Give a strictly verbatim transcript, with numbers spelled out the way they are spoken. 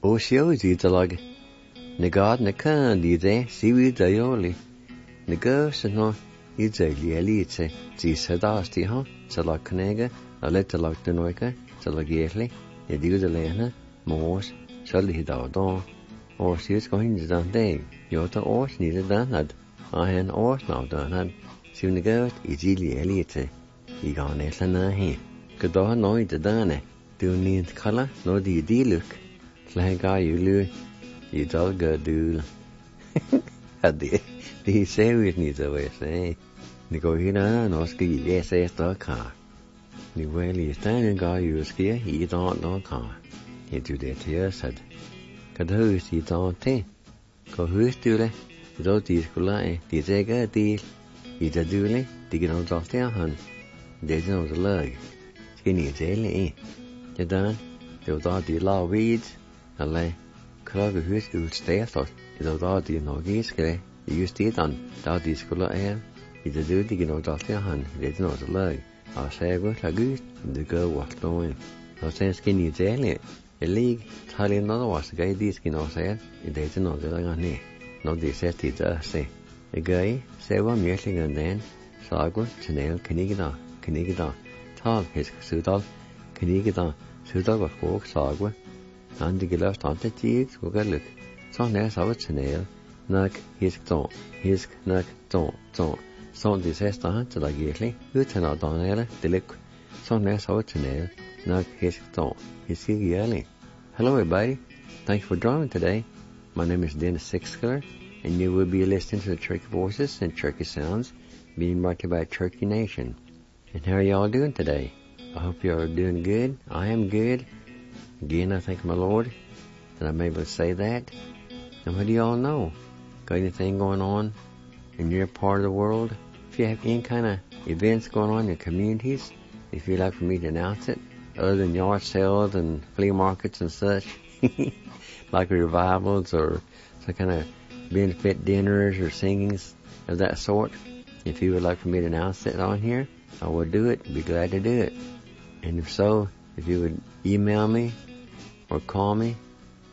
O shows you to log. Negad na can di de, see we dioli. Negos no, you daily elite, see sadasti, huh? To log canega, a letter like the noika, to log yearly, a do the lena, mors, shall he down. Or she is going to done day. You're the horse needed done had. I had an horse now done had. Soon the girl is easily elite. He gone a sana he. Could do no the done. Do need color, no do you look. Like I you loo. You dog good do. Had the the say with me the way say. The go here no ski yes yes the car. The way you stand and go you ski he don't know car. He do that here said. Cái thứ gì đó thế, có hứa tiêu đấy, rồi thì cũng lại thì thế cái thì thìจะดูเลยthì cái nó rõ thế hơn, để cho nó lời, cái này thế này, cho nên điều đó thì lao vid, là cái cái hứa tiêu state rồi, điều đó thì nó cái cái cái state đó, đó thì cũng lại thìจะดูthì cái nó rõ thế hơn, để cho nó lời, ở xe với là cái được cái hoạt động, ở xe cái này thế này. Elig Thailand no was gay dis ki no se I de no de la ne no de se ti da se e gay se wa mi se gan den sa go channel kini da kini da tal his su dal kini da su dal was ko sa go and de la sta te ti go ga luk so ne sa wa channel nak his to his nak to to so de se sta ta la gele u tana da ne de luk so ne sa wa channel nak his to his ki Hello everybody, thank you for joining today. My name is Dennis Sixskiller, and you will be listening to the Turkey Voices and Turkey Sounds being brought to you by Turkey Nation. And how are y'all doing today? I hope y'all are doing good. I am good. Again, I thank my Lord that I'm able to say that. And what do y'all know? Got anything going on in your part of the world? If you have any kind of events going on in your communities, if you'd like for me to announce it, other than yard sales and flea markets and such, like revivals or some kind of benefit dinners or singings of that sort. If you would like for me to announce it on here, I would do it. Be glad to do it. And if so, if you would email me or call me